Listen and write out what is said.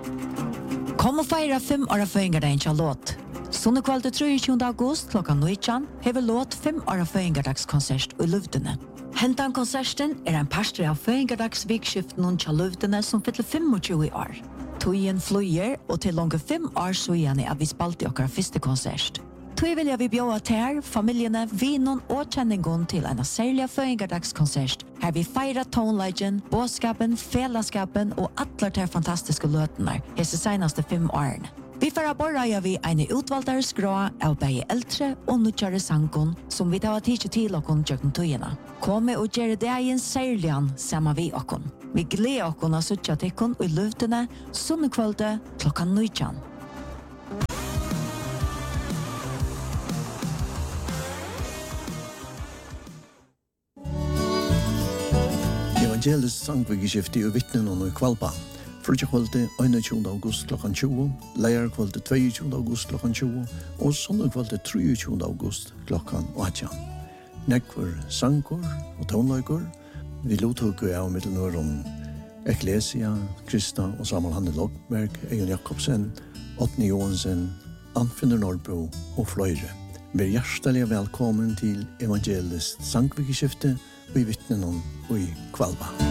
Kom och fira 5 år föringardagen till låt. Sunnekvälde 23 august klockan 19 har låt 5 år föringardagskonserst i Lövdene. Hentan konserten en pastor av föringardagsvikskiften till Lövdene som fyller 25 år. Tojen flyger och till långa 5 år så är vi spalt i vår första konsert. Tog vill jag vi bjöda till här, familjerna, vinnen och känningen till en särlig föringardagskonserst. Här vi firar tonlegend, bådskapen, fällaskapen och alla de fantastiska låtarna hese senaste 5 åren. Vi får bara vi en utvalgare skrå av både äldre och nutjare sankon som vi tar tid till och konjekten tojerna. Kom och gör det en särligan samma vi okon. Vi gleder okon att suttja teckon i Lövdene sunnekvälde klockan 19. Evangelis sangvikskifte i vittnen och i Kvalpa. Frutjakvälde 21 august klockan 20, lejarkvälde 22 august klockan 20 och sonnekvälde 23 august klockan 18. Nekvar sankor och tonlökor. Vi låthugger av mittelnöron Ecclesia, Krista och Samuel Hanne Lockberg, Egon Jakobsen, Ottni Johansen, Anfinner Norrbo och flöjre. Med hjärtaliga välkommen till Evangelist sangvikskifte i vittnen och i Kvalpa.